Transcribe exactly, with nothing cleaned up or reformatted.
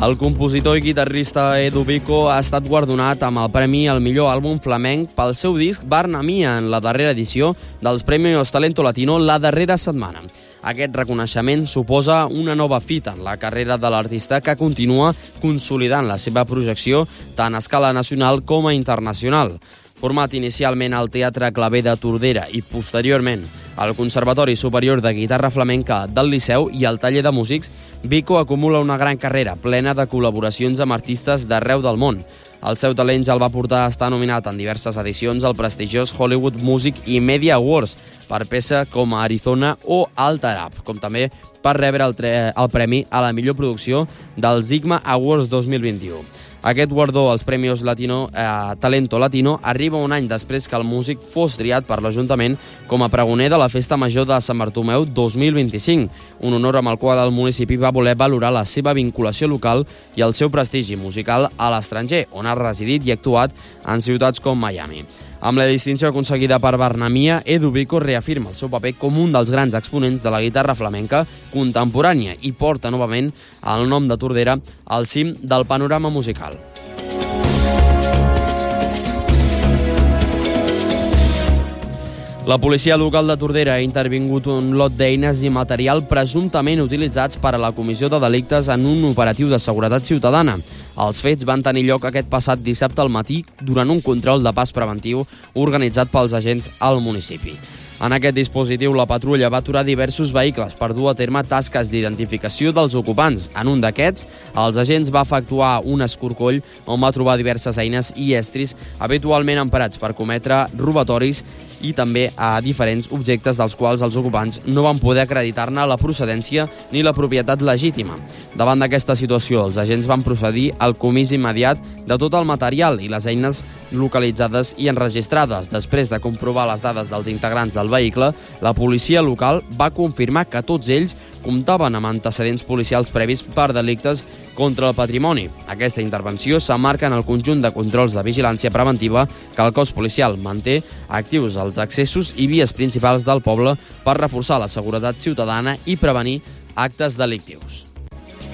El compositor i guitarrista Edu Bico ha estat guardonat amb el premi al millor àlbum flamenc pel seu disc Barna Mia en la darrera edició dels Premios Talento Latino la darrera setmana. Aquest reconeixement suposa una nova fita en la carrera de l'artista que continua consolidant la seva projecció tant a escala nacional com a internacional. Format inicialment al Teatre Claver de Tordera i posteriorment al Conservatori Superior de Guitarra Flamenca del Liceu i al Taller de Músics, Bico acumula una gran carrera plena de col·laboracions amb artistes d'arreu del món. El seu talent ja el va portar a estar nominat en diverses edicions al prestigiós Hollywood Music i Media Awards per peça com a Arizona o Alter Up, com també per rebre el, el premi a la millor producció del Sigma Awards dos mil vint-i-u. Aquest guardó als Premios Latino, eh, Talento Latino arriba un any després que el músic fos triat per l'Ajuntament com a pregoner de la Festa Major de Sant Bartomeu dos mil vint-i-cinc, un honor amb el qual el municipi va voler valorar la seva vinculació local i el seu prestigi musical a l'estranger, on ha residit i actuat en ciutats com Miami. Amb la distinció aconseguida per Barna Mia, Edu Bico reafirma el seu paper com un dels grans exponents de la guitarra flamenca contemporània i porta novament el nom de Tordera al cim del panorama musical. La policia local de Tordera ha intervingut un lot d'eines i material presumptament utilitzats per a la comissió de delictes en un operatiu de seguretat ciutadana. Els fets van tenir lloc aquest passat dissabte al matí durant un control de pas preventiu organitzat pels agents al municipi. En aquest dispositiu, la patrulla va aturar diversos vehicles per dur a terme tasques d'identificació dels ocupants. En un d'aquests, els agents va efectuar un escorcoll on va trobar diverses eines i estris habitualment emprats per cometre robatoris i també a diferents objectes dels quals els ocupants no van poder acreditar-ne la procedència ni la propietat legítima. Davant d'aquesta situació, els agents van procedir al comís immediat de tot el material i les eines localitzades i enregistrades. Després de comprovar les dades dels integrants del vehicle, la policia local va confirmar que tots ells comptaven amb antecedents policials previs per delictes contra el patrimoni. Aquesta intervenció s'emmarca en el conjunt de controls de vigilància preventiva que el cos policial manté actius als accessos i vies principals del poble per reforçar la seguretat ciutadana i prevenir actes delictius.